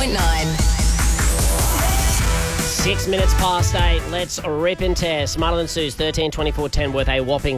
6 minutes past 8. Let's rip and tear. Smarter Than Sue's 13 24 10 worth a whopping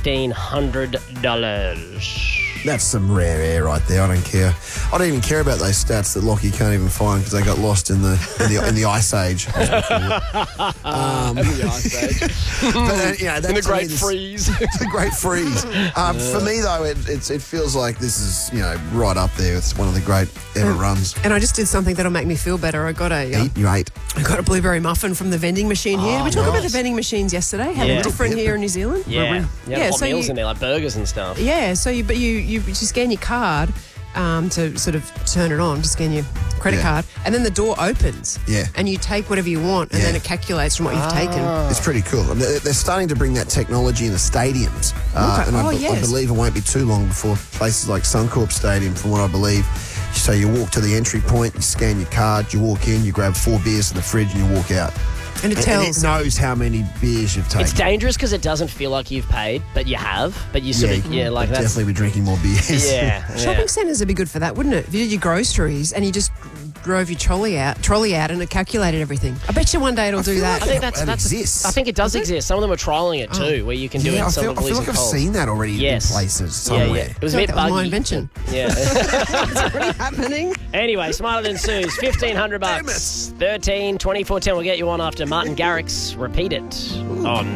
$1,500. That's some rare air right there. I don't care. I don't even care about those stats that Lockie can't even find because they got lost in the Ice Age. In the Ice Age. But, in the Great Freeze. The Great Freeze. For me, though, it feels like this is right up there. It's one of the great ever runs. And I just did something that'll make me feel better. I got a blueberry muffin from the vending machine here. Did we talk about the vending machines yesterday? How they're different here in New Zealand? Yeah. Hot meals in there, like burgers and stuff. Yeah, so you scan your card to sort of turn it on, to scan your credit card, and then the door opens. Yeah. And you take whatever you want, and then it calculates from what you've taken. It's pretty cool. They're starting to bring that technology in the stadiums. And I believe it won't be too long before places like Suncorp Stadium, from what I believe. So you walk to the entry point, you scan your card, you walk in, you grab 4 beers in the fridge, and you walk out. And it tells. And it knows how many beers you've taken. It's dangerous because it doesn't feel like you've paid, but you have. But you sort of, like that. Definitely be drinking more beers. Yeah. Shopping centres would be good for that, wouldn't it? If you did your groceries and you just drove your trolley out and it calculated everything. I bet you one day it'll do that. I think that exists. I think it does exist. Some of them are trialing it too, where you can do it in some of the I feel like I've seen that already in places somewhere. Yeah. It was a bit that was buggy. my invention. Yeah. It's already happening. Anyway, Smarter Than Sue's $1,500. 13 24 10 will get you on after Martin Garrix. Repeat it on